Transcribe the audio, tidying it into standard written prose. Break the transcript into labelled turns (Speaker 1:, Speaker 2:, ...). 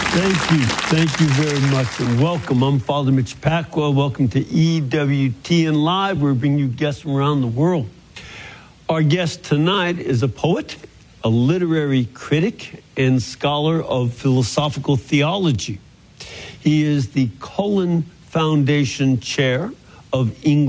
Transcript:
Speaker 1: Thank you. Thank you very much, and welcome. I'm Father Mitch Pacwa. Welcome to EWTN Live. We're bringing you guests from around the world. Our guest tonight is a poet, a literary critic, and scholar of philosophical theology. He is the Cullen Foundation Chair of English